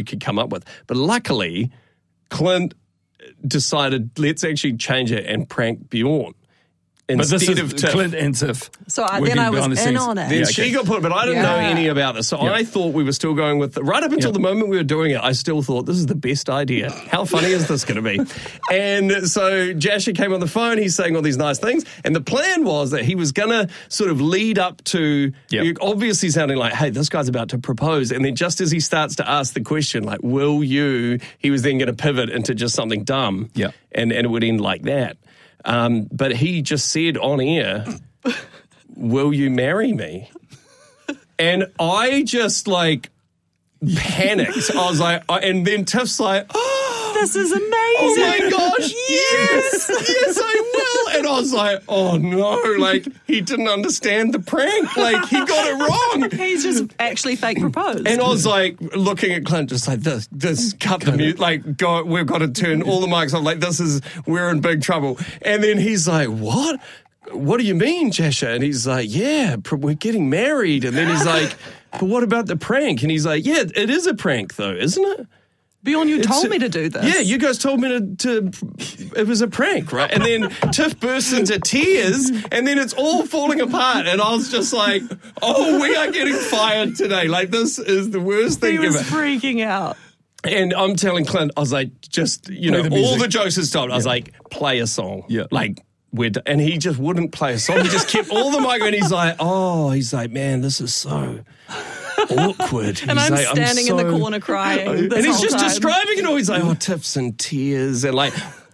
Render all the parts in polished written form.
you could come up with. But luckily, Clint decided, let's actually change it and prank Bjorn. But this Instead is of Tiff. Clint and Tiff. So then I was in on it. Then she got put, but I didn't know any about this. So I thought we were still going with right up until the moment we were doing it. I still thought this is the best idea. How funny is this going to be? And so Jasher came on the phone. He's saying all these nice things, and the plan was that he was going to sort of lead up to obviously sounding like, "Hey, this guy's about to propose," and then just as he starts to ask the question, like, "Will you?" he was then going to pivot into just something dumb, and it would end like that. But he just said on air, "Will you marry me?" And I just like panicked. I was like, and then Tiff's like, "Oh, this is amazing. Oh my gosh, yes, I will." And I was like, "Oh no," like he didn't understand the prank. Like he got it wrong. He's just actually fake proposed. And I was like looking at Clint just like this cut the mute, like go, we've got to turn all the mics off, like we're in big trouble. And then he's like, what do you mean, Jasher? And he's like, yeah, we're getting married. And then he's like, but what about the prank? And he's like, yeah, it is a prank though, isn't it? Bjorn, you told me to do this. Yeah, you guys told me to it was a prank, right? And then Tiff bursts into tears, and then it's all falling apart. And I was just like, oh, we are getting fired today. Like, this is the worst thing ever. He was freaking out. And I'm telling Clint, I was like, just, all the jokes had stopped. I was like, play a song. Yeah. Like, and he just wouldn't play a song. He just kept all the mic, and he's like, man, this is so awkward. And I'm standing in the corner crying. And he's just describing it all. He's like, oh, Tiff's in tears. And like,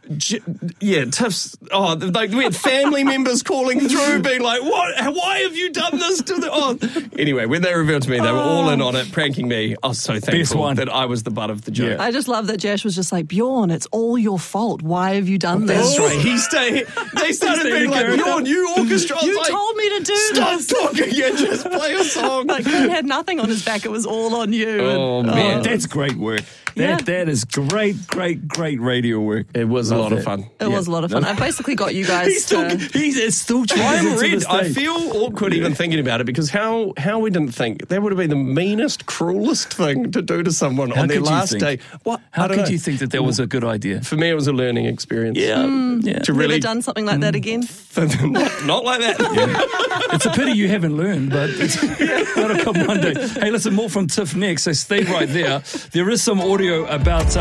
Tiff's, like we had family members calling through being like, what? Why have you done this to the, Anyway, when they revealed to me, they were all in on it, pranking me. I was so thankful that I was the butt of the joke. I just love that Jash was just like, Bjorn, it's all your fault. Why have you done this? That's right. They started being like, Bjorn, you orchestra. You told me to do this. Stop talking. Yeah, just play a song. Like, he had nothing on his back. It was all on you. Oh, man. That's great work. That is great radio work. It was a lot of fun. It was a lot of fun. I basically got you guys He's still trying. I'm red. I feel awkward even thinking about it because how we didn't think that would have been the meanest, cruelest thing to do to someone on their last day. What? How could you think that was a good idea? For me, it was a learning experience. Yeah. To really never done something like that again? Not like that. Yeah. It's a pity you haven't learned, but that'll come one day. Hey, listen, more from Tiff next, so stay right there. There is some audio about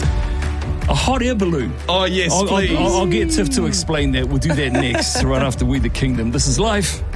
a hot air balloon. Oh, yes, please. I'll get Tiff to explain that. We'll do that next, right after We the Kingdom. This is Life.